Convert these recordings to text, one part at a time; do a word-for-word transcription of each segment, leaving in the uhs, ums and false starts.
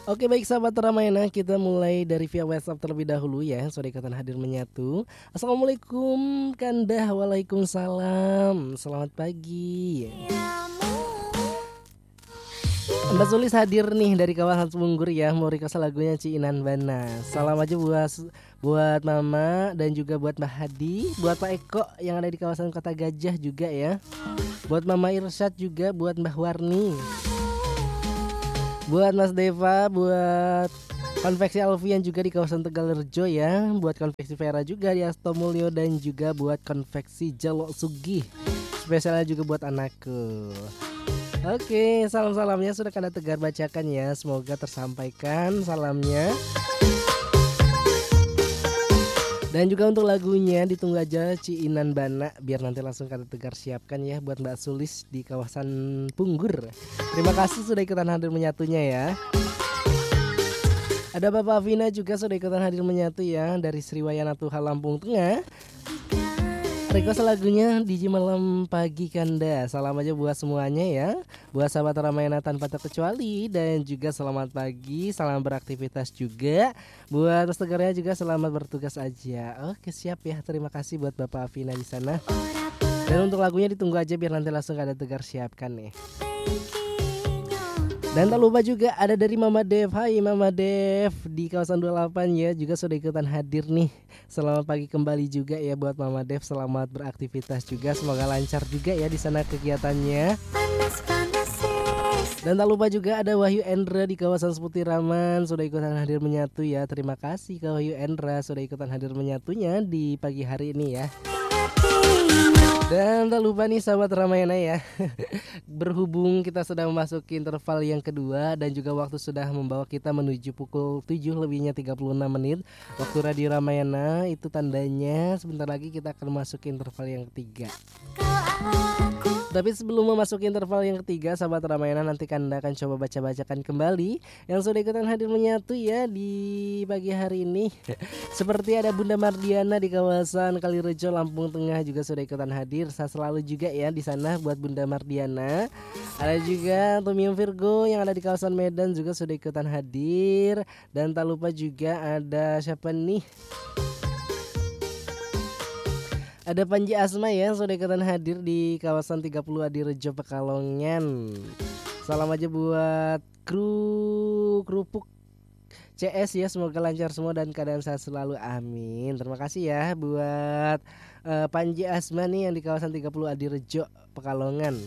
Oke baik sahabat Ramayana, kita mulai dari via WhatsApp terlebih dahulu ya. Sudah ikutan hadir menyatu. Assalamualaikum Kandah, waalaikumsalam. Selamat pagi. Mbak Sulis hadir nih dari kawasan Sumunggur ya, mau request lagunya Ciinan Bana. Salam aja buat buat Mama dan juga buat Mbak Hadi, buat Pak Eko yang ada di kawasan Kota Gajah juga ya. Buat Mama Irsyad juga, buat Mbah Warni. Buat Mas Deva, buat Konveksi Alfian juga di kawasan Tegalrejo ya. Buat Konveksi Vera juga di Astomulyo dan juga buat Konveksi Jalok Sugih. Spesialnya juga buat anakku. Oke, salam-salamnya sudah Kanda Tegar bacakan ya. Semoga tersampaikan salamnya. Dan juga untuk lagunya ditunggu aja Ciinan Bana, biar nanti langsung Kanda Tegar siapkan ya buat Mbak Sulis di kawasan Punggur. Terima kasih sudah ikutan hadir menyatunya ya. Ada Bapak Vina juga sudah ikutan hadir menyatu ya dari Sriwayana Tuha Lampung Tengah. Request lagunya di malam pagi Kanda. Salam aja buat semuanya ya. Buat sahabat Ramayana tanpa terkecuali. Dan juga selamat pagi, salam beraktivitas juga. Buat Mas Tegarnya juga selamat bertugas aja. Oke siap ya, terima kasih buat Bapak Afina di sana. Dan untuk lagunya ditunggu aja biar nanti langsung ada Tegar siapkan nih. Dan tak lupa juga ada dari Mama Dev. Hai Mama Dev di kawasan dua puluh delapan ya, juga sudah ikutan hadir nih. Selamat pagi kembali juga ya buat Mama Dev. Selamat beraktivitas juga, semoga lancar juga ya di sana kegiatannya. Dan tak lupa juga ada Wahyu Endra di kawasan Seputiraman sudah ikutan hadir menyatu ya. Terima kasih ke Wahyu Endra sudah ikutan hadir menyatunya di pagi hari ini ya. Dan tak lupa nih sahabat Ramayana ya. Berhubung kita sudah memasuki interval yang kedua dan juga waktu sudah membawa kita menuju pukul tujuh lebihnya tiga puluh enam menit waktu Radio Ramayana, itu tandanya sebentar lagi kita akan masuk interval yang ketiga. Tapi sebelum memasuki interval yang ketiga, sahabat Ramayana, nanti Kanda akan coba baca-bacakan kembali yang sudah ikutan hadir menyatu ya di pagi hari ini. Seperti ada Bunda Mardiana di kawasan Kalirejo, Lampung Tengah juga sudah ikutan hadir. Saya selalu juga ya di sana buat Bunda Mardiana. Ada juga Tumium Virgo yang ada di kawasan Medan juga sudah ikutan hadir. Dan tak lupa juga ada siapa nih? Ada Panji Asma ya sudah ikutan hadir di kawasan tiga puluh Adirejo Pekalongan. Salam aja buat kru kerupuk C S ya, semoga lancar semua dan keadaan sehat selalu, amin. Terima kasih ya buat uh, Panji Asma nih yang di kawasan tiga puluh Adirejo Pekalongan.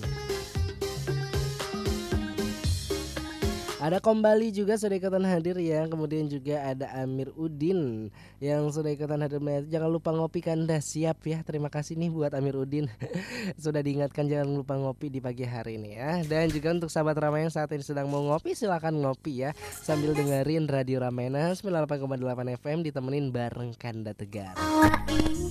Ada Kombali juga sudah ikutan hadir ya. Kemudian juga ada Amir Udin yang sudah ikutan hadir. Jangan lupa ngopi Kanda, siap ya. Terima kasih nih buat Amir Udin. Sudah diingatkan jangan lupa ngopi di pagi hari ini ya. Dan juga untuk sahabat Ramayana saat ini sedang mau ngopi, silakan ngopi ya sambil dengerin Radio Ramayana sembilan puluh delapan koma delapan F M ditemenin bareng Kanda Tegar.